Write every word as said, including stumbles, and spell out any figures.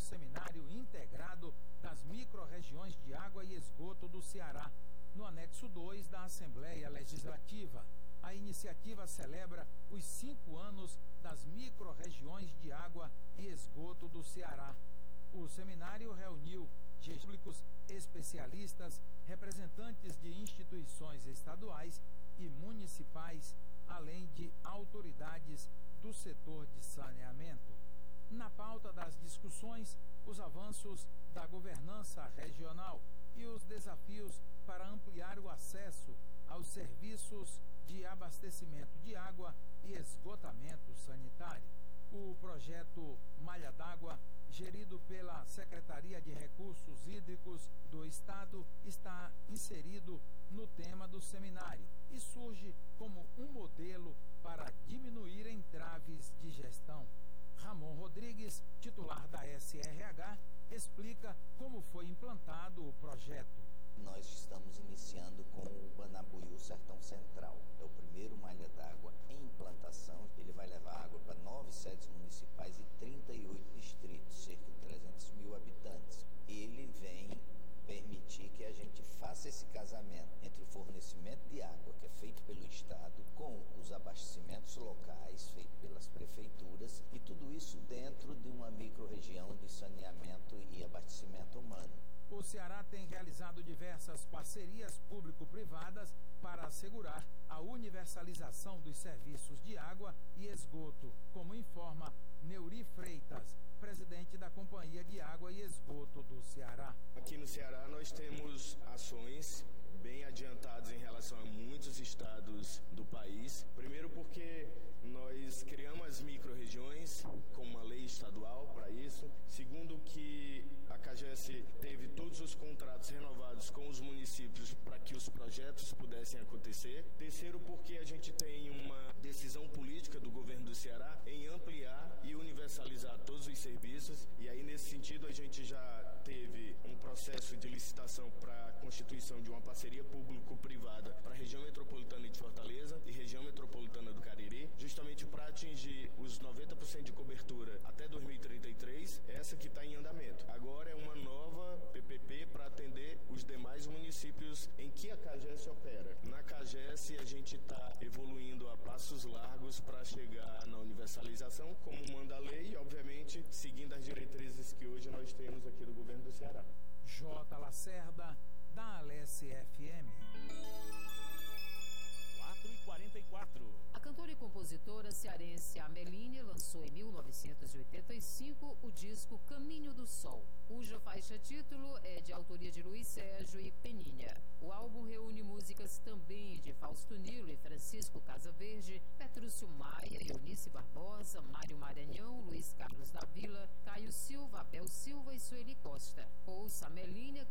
Seminário Integrado das Microrregiões de Água e Esgoto do Ceará, no anexo dois da Assembleia Legislativa. A iniciativa celebra os cinco anos das microrregiões de água e esgoto do Ceará. O seminário reuniu gestores públicos, especialistas, representantes de instituições estaduais e municipais, além de autoridades do setor de saneamento. Na pauta das discussões, os avanços da governança regional e os desafios para ampliar o acesso aos serviços de abastecimento de água e esgotamento sanitário. O projeto Malha d'Água, gerido pela Secretaria de Recursos Hídricos do Estado, está inserido no tema do seminário e surge como um modelo para diminuir entraves de gestão. Ramon Rodrigues, titular da S R H, explica como foi implantado o projeto. Nós estamos iniciando com o Banabuiú Sertão Central. É o primeiro malha d'água em implantação. Ele vai levar água para nove sedes municipais e trinta e oito distritos, cerca de trezentos mil habitantes. Ele vem permitir que a gente faça esse casamento entre o fornecimento de água, que é feito pelo Estado, com os abastecimentos locais, feitos pelas prefeituras, e tudo isso dentro de uma microrregião de saneamento e abastecimento humano. O Ceará tem realizado diversas parcerias público-privadas para assegurar a universalização dos serviços de água e esgoto, como informa Neuri Freitas, presidente da Companhia de Água e Esgoto do Ceará. Aqui no Ceará nós temos ações bem adiantadas em relação a muitos estados do país. Primeiro porque nós criamos as micro-regiões com uma lei estadual para isso. Segundo que a CAGES teve todos os contratos renovados com os municípios para que os projetos pudessem acontecer. Terceiro porque a gente tem uma decisão política do governo do Ceará em ampliar e universalizar todos os serviços. E aí nesse sentido a gente já teve um processo de licitação para a constituição de uma parceria público-privada para a região metropolitana de Fortaleza e região metropolitana do Cariri, justamente para atingir os noventa por cento de cobertura até dois mil e trinta e três, essa que está em andamento. Agora é uma nova P P P para atender os demais municípios em que a CAGES opera. Na CAGES a gente está evoluindo a passos largos para chegar na universalização, como manda a lei, e obviamente seguindo as diretrizes que hoje nós temos aqui do governo do Ceará. J. Lacerda, da Alesse F M. quatro e quarenta e quatro. A cantora e compositora cearense Ameline lançou em mil novecentos e oitenta e cinco o disco Caminho do Sol, cuja faixa título é de autoria de Luiz Sérgio e Peninha. O álbum reúne músicas também de Fausto Nilo e Francisco Casaverde, Petrúcio Maia, Eunice Barbosa, Mário Maranhão, Luiz Carlos da Vila, Caio Silva, Abel Silva e Sueli Costa. Ouça Ameline